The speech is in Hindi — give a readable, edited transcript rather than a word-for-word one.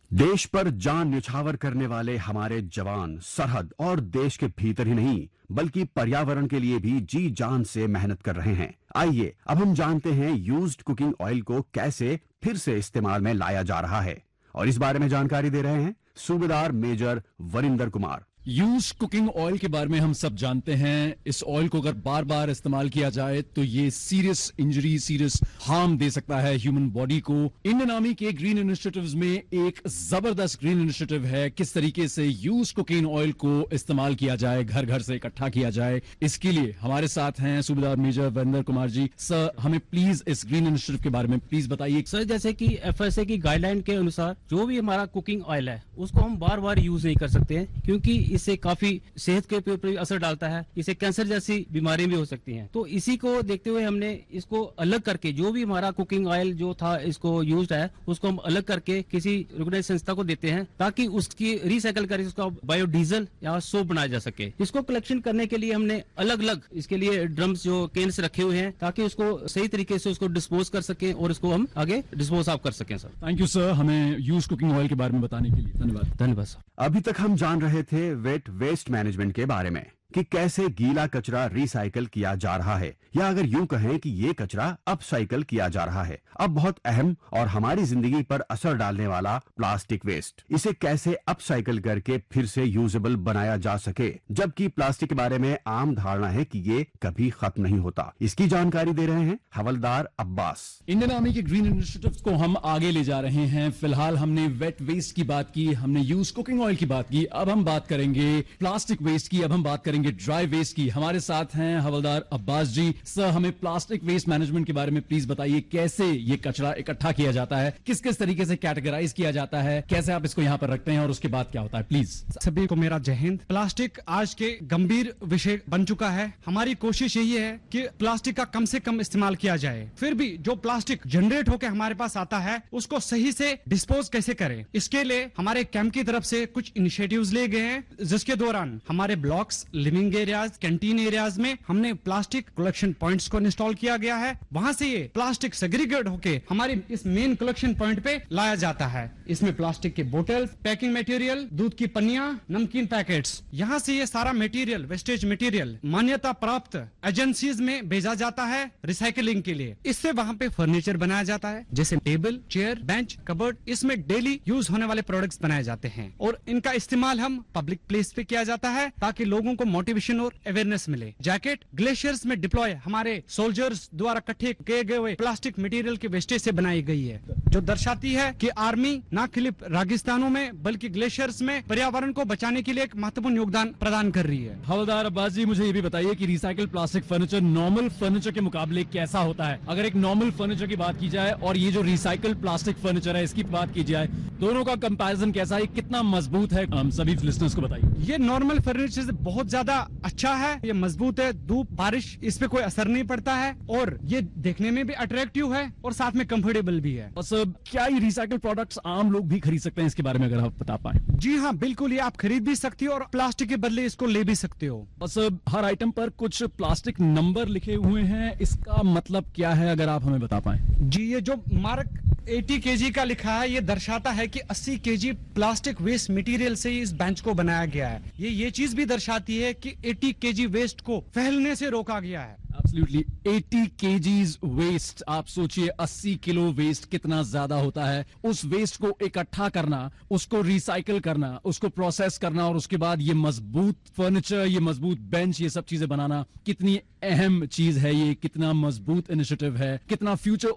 देश पर जान न्यौछावर करने वाले हमारे जवान सरहद और देश के भीतर ही नहीं बल्कि पर्यावरण के लिए भी जी जान से मेहनत कर रहे हैं। आइए अब हम जानते हैं यूज्ड कुकिंग ऑयल को कैसे फिर से इस्तेमाल में लाया जा रहा है, और इस बारे में जानकारी दे रहे हैं सूबेदार major Varinder Kumar. Use cooking oil के बारे में हम सब जानते हैं। इस ऑयल को अगर बार बार इस्तेमाल किया जाए तो ये सीरियस इंजरी, सीरियस हार्म दे सकता है ह्यूमन बॉडी को। इंडियन आर्मी के ग्रीन इनिशिएटिव्स में एक जबरदस्त ग्रीन इनिशिएटिव है किस तरीके से यूज कुकिंग ऑयल को इस्तेमाल किया जाए, घर घर से इकट्ठा किया जाए। इसके लिए हमारे साथ हैं सूबेदार मेजर वरिंदर कुमार जी। सर, हमें प्लीज इस ग्रीन इनिशिएटिव के बारे में प्लीज बताइए। सर, जैसे कि FSA की गाइडलाइन के अनुसार जो भी हमारा कुकिंग ऑयल है उसको हम बार बार यूज नहीं कर सकते हैं, क्योंकि इससे काफी सेहत के ऊपर भी असर डालता है। इससे कैंसर जैसी बीमारियां भी हो सकती हैं। तो इसी को देखते हुए हमने इसको अलग करके, जो भी हमारा कुकिंग ऑयल जो था इसको यूज्ड है उसको हम अलग करके किसी रिकॉग्नाइज्ड संस्था को देते हैं ताकि उसकी रिसाइकल करके उसका बायोडीजल या सोप बनाया जा सके। इसको कलेक्शन करने के लिए हमने अलग अलग इसके लिए ड्रम्स जो केन्स रखे हुए हैं ताकि उसको सही तरीके से उसको डिस्पोज कर सके और इसको हम आगे डिस्पोज ऑफ कर सकें। सर, थैंक यू सर, हमें यूज कुकिंग ऑयल के बारे में बताने के लिए धन्यवाद। धन्यवाद सर। अभी तक हम जान रहे थे वेट वेस्ट मैनेजमेंट के बारे में कि कैसे गीला कचरा रिसाइकल किया जा रहा है, या अगर यूं कहें कि ये कचरा अपसाइकल किया जा रहा है। अब बहुत अहम और हमारी जिंदगी पर असर डालने वाला प्लास्टिक वेस्ट, इसे कैसे अपसाइकल करके फिर से यूजेबल बनाया जा सके, जबकि प्लास्टिक के बारे में आम धारणा है कि ये कभी खत्म नहीं होता। इसकी जानकारी दे रहे हैं हवलदार अब्बास। इंडियन आर्मी के ग्रीन इनिशिएटिव को हम आगे ले जा रहे हैं। फिलहाल हमने वेट वेस्ट की बात की, हमने यूज कुकिंग ऑयल की बात की, अब हम बात करेंगे प्लास्टिक वेस्ट की, अब हम बात करेंगे ड्राई वेस्ट की। हमारे साथ हैं हवलदार अब्बास जी। सर, हमें प्लास्टिक वेस्ट मैनेजमेंट के बारे में प्लीज बताइए, कैसे ये कचरा इकट्ठा किया जाता है, किस किस तरीके से कैटेगराइज किया जाता है, कैसे आप इसको यहाँ पर रखते हैं और उसके बाद क्या होता है। प्लीज। सभी को मेरा जय हिंद। प्लास्टिक आज के गंभीर विषय बन चुका है। हमारी कोशिश यही है कि प्लास्टिक का कम से कम इस्तेमाल किया जाए। फिर भी जो प्लास्टिक जनरेट होकर हमारे पास आता है उसको सही से डिस्पोज कैसे करें, इसके लिए हमारे कैंप की तरफ से कुछ इनिशिएटिव्स लिए गए हैं, जिसके दौरान हमारे blocks, living areas, canteen areas में हमने प्लास्टिक कलेक्शन पॉइंट्स को इंस्टॉल किया गया है। वहां से ये प्लास्टिक सेग्रीगेट होके हमारे इस मेन कलेक्शन पॉइंट पे लाया जाता है। इसमें प्लास्टिक के बोतल्स, पैकिंग मटेरियल, दूध की पन्नियां, नमकीन पैकेट्स, यहाँ से ये सारा मटेरियल, वेस्टेज मटेरियल मान्यता प्राप्त एजेंसीज में भेजा जाता है रिसाइकलिंग के लिए। इससे वहाँ पे फर्नीचर बनाया जाता है, जैसे टेबल, चेयर, बेंच, कबर्ड। इसमें डेली यूज होने वाले प्रोडक्ट्स बनाए जाते हैं और इनका इस्तेमाल हम पब्लिक प्लेस पे किया जाता है ताकि लोगों को मोटिवेशन और अवेयरनेस मिले। जैकेट ग्लेशियर्स में डिप्लॉय हमारे सोल्जर्स द्वारा इकट्ठे किए गए हुए प्लास्टिक मटेरियल के वेस्टेज से बनाई गई है, जो दर्शाती है कि आर्मी न केवल रेगिस्तानों में बल्कि ग्लेशियर्स में पर्यावरण को बचाने के लिए एक महत्वपूर्ण योगदान प्रदान कर रही है। हवलदार अब्बास जी, मुझे ये भी बताइए कि recycle plastic furniture normal furniture के मुकाबले कैसा होता है। अगर एक नॉर्मल फर्नीचर की बात की जाए और ये जो रिसाइकल प्लास्टिक फर्नीचर है इसकी बात की जाए, दोनों का कंपैरिजन कैसा है, कितना मजबूत है, हम सभी लिसनर्स को बताइए। ये नॉर्मल फर्नीचर से बहुत ज्यादा अच्छा है, ये मजबूत है, धूप बारिश इस पे कोई असर नहीं पड़ता है और ये देखने में भी अट्रैक्टिव है और साथ में कंफर्टेबल भी है। और सर, क्या ये रिसाइकल प्रोडक्ट्स आम लोग भी खरीद सकते हैं? इसके बारे में अगर आप बता पाए। जी हाँ, बिल्कुल, ये आप खरीद भी सकते हो और प्लास्टिक के बदले इसको ले भी सकते हो। और सर, हर आइटम पर कुछ प्लास्टिक नंबर लिखे हुए हैं, इसका मतलब क्या है अगर आप हमें बता पाए। जी, ये जो मार्क 80 kg का लिखा है ये दर्शाता है कि 80 kg प्लास्टिक वेस्ट मटेरियल से इस बेंच को बनाया गया है। ये चीज भी दर्शाती है कि 80 kg वेस्ट को फैलने से रोका गया है। Absolutely, 80 kgs waste. आप सोचिए 80 किलो वेस्ट कितना ज्यादा होता है। उस वेस्ट को इकट्ठा करना, उसको रिसाइकल करना, उसको प्रोसेस करना और उसके बाद ये मजबूत फर्नीचर, ये मजबूत बेंच, ये सब चीजें बनाना, कितनी अहम चीज है ये, कितना मजबूत इनिशिएटिव है, कितना फ्यूचर